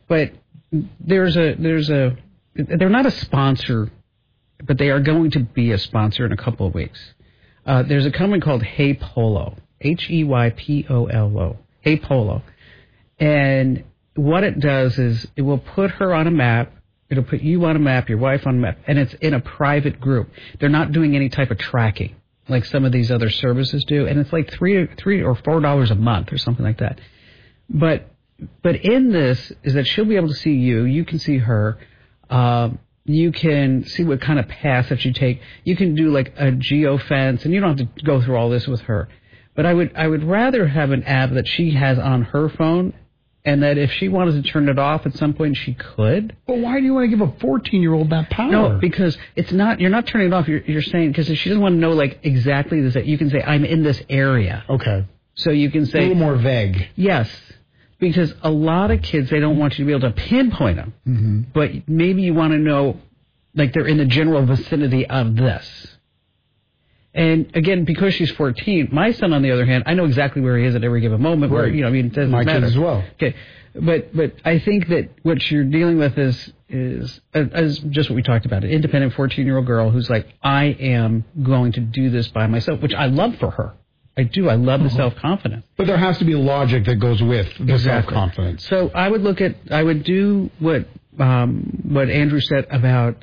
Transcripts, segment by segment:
But they're not a sponsor, but they are going to be a sponsor in a couple of weeks. There's a company called Hey Polo, HEYPOLO, Hey Polo. And what it does is it will put her on a map. It'll put you on a map, your wife on a map, and it's in a private group. They're not doing any type of tracking like some of these other services do, and it's like $3 or $4 a month or something like that. But in this is that she'll be able to see you. You can see her. You can see what kind of path that you take. You can do like a geofence, and you don't have to go through all this with her. But I would rather have an app that she has on her phone, and that if she wanted to turn it off at some point, she could. But why do you want to give a 14-year-old that power? No, because it's not. You're not turning it off. You're saying because she doesn't want to know like exactly this. You can say I'm in this area. Okay. So you can say a little more vague. Yes. Because a lot of kids, they don't want you to be able to pinpoint them. Mm-hmm. But maybe you want to know, like, they're in the general vicinity of this. And, again, because she's 14, my son, on the other hand, I know exactly where he is at every given moment. Right. Where, it doesn't matter. My kids as well. Okay. But I think that what you're dealing with is just what we talked about, an independent 14-year-old girl who's like, I am going to do this by myself, which I love for her. I do. I love the self-confidence. But there has to be logic that goes with the self-confidence. So I would do what Andrew said about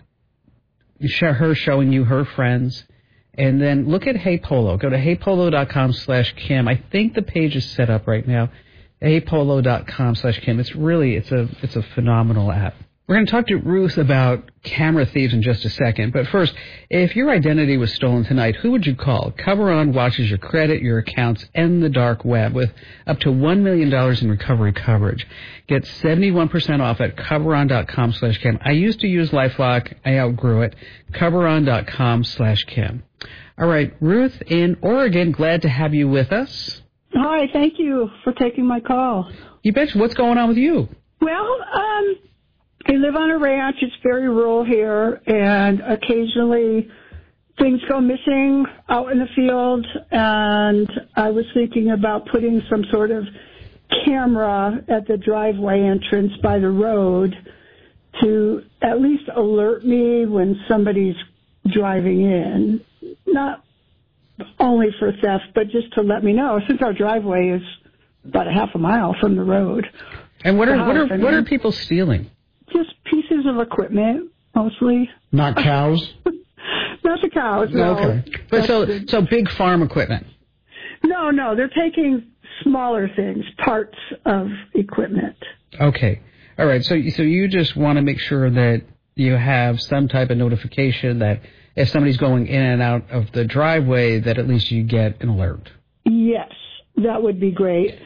her showing you her friends, and then look at Hey Polo. Go to heypolo.com/Kim. I think the page is set up right now. heypolo.com/Kim. It's a phenomenal app. We're going to talk to Ruth about camera thieves in just a second. But first, if your identity was stolen tonight, who would you call? Coveron watches your credit, your accounts, and the dark web with up to $1 million in recovery coverage. Get 71% off at Coveron.com/Kim. I used to use LifeLock. I outgrew it. Coveron.com/Kim. All right, Ruth in Oregon, glad to have you with us. Hi, thank you for taking my call. You betcha. What's going on with you? Well, I live on a ranch. It's very rural here, and occasionally things go missing out in the field, and I was thinking about putting some sort of camera at the driveway entrance by the road to at least alert me when somebody's driving in. Not only for theft, but just to let me know, since our driveway is about a half a mile from the road. And what are people stealing? Just pieces of equipment, mostly. Not cows? Not the cows, no. Okay. But so big farm equipment? No, they're taking smaller things, parts of equipment. Okay. All right, so you just want to make sure that you have some type of notification that if somebody's going in and out of the driveway, that at least you get an alert. Yes, that would be great.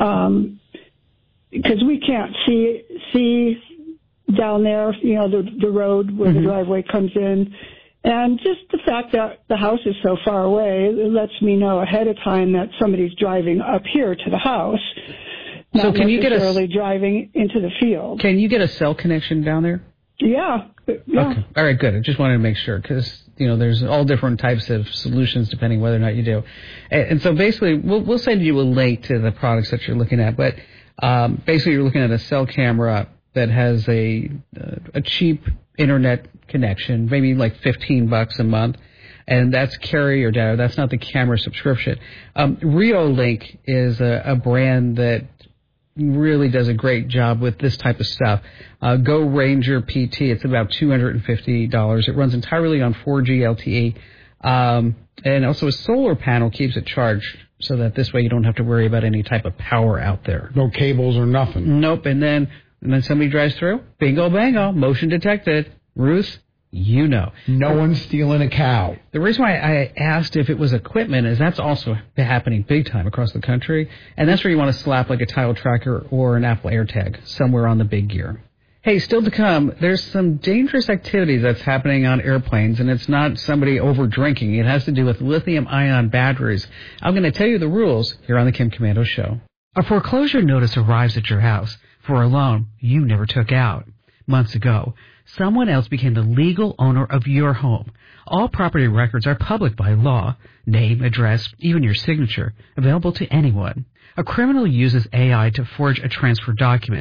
Because we can't see down there, the road where the driveway comes in. And just the fact that the house is so far away, it lets me know ahead of time that somebody's driving up here to the house, not necessarily driving into the field. Can you get a cell connection down there? Yeah. Okay. All right, good. I just wanted to make sure because, there's all different types of solutions depending whether or not you do. And so basically, we'll send you a link to the products that you're looking at. But basically, you're looking at a cell camera that has a cheap internet connection, maybe like $15 a month, and that's carrier data. That's not the camera subscription. Reolink is a brand that really does a great job with this type of stuff. Go Ranger PT, it's about $250. It runs entirely on 4G LTE, and also a solar panel keeps it charged so that this way you don't have to worry about any type of power out there. No cables or nothing. Nope, and then somebody drives through, bingo bango, motion detected. Ruth, No one's stealing a cow. The reason why I asked if it was equipment is that's also happening big time across the country, and that's where you want to slap like a tile tracker or an Apple AirTag somewhere on the big gear. Hey, still to come, there's some dangerous activity that's happening on airplanes, and it's not somebody over drinking. It has to do with lithium-ion batteries. I'm going to tell you the rules here on the Kim Komando Show. A foreclosure notice arrives at your house for a loan you never took out. Months ago, someone else became the legal owner of your home. All property records are public by law. Name, address, even your signature, available to anyone. A criminal uses AI to forge a transfer document.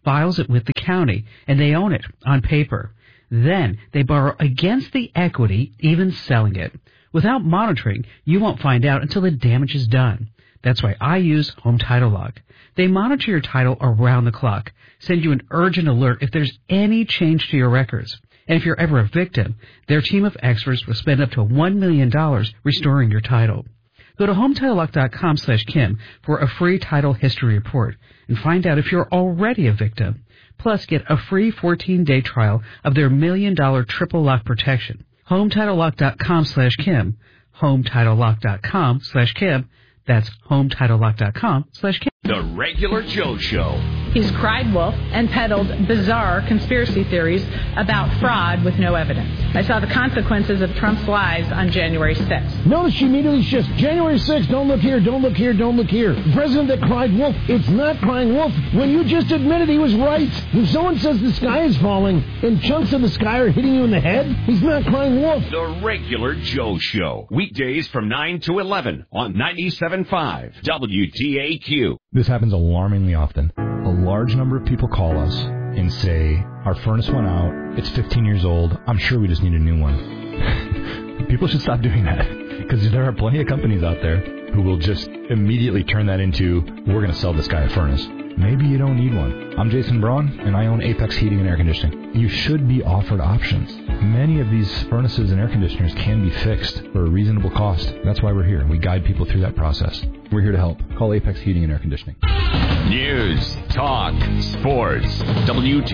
files it with the county, and they own it on paper. Then they borrow against the equity, even selling it. Without monitoring, you won't find out until the damage is done. That's why I use Home Title Lock. They monitor your title around the clock, send you an urgent alert if there's any change to your records. And if you're ever a victim, their team of experts will spend up to $1 million restoring your title. Go to HometitleLock.com/Kim for a free title history report and find out if you're already a victim. Plus, get a free 14-day trial of their $1 million triple lock protection. HometitleLock.com/Kim. HometitleLock.com/Kim. That's HometitleLock.com/Kim. The Regular Joe Show. He's cried wolf and peddled bizarre conspiracy theories about fraud with no evidence. I saw the consequences of Trump's lies on January 6th. Notice she immediately shifts. January 6th, don't look here, don't look here, don't look here. The president that cried wolf, it's not crying wolf. When you just admitted he was right. When someone says the sky is falling and chunks of the sky are hitting you in the head, he's not crying wolf. The Regular Joe Show. Weekdays from 9 to 11 on 97.5 WTAQ. This happens alarmingly often. A large number of people call us and say, our furnace went out, it's 15 years old, I'm sure we just need a new one. People should stop doing that, because there are plenty of companies out there who will just immediately turn that into, we're going to sell this guy a furnace. Maybe you don't need one. I'm Jason Braun, and I own Apex Heating and Air Conditioning. You should be offered options. Many of these furnaces and air conditioners can be fixed for a reasonable cost. That's why we're here. We guide people through that process. We're here to help. Call Apex Heating and Air Conditioning. News, talk, sports.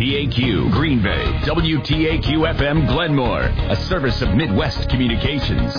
WTAQ Green Bay. WTAQ FM Glenmore. A service of Midwest Communications.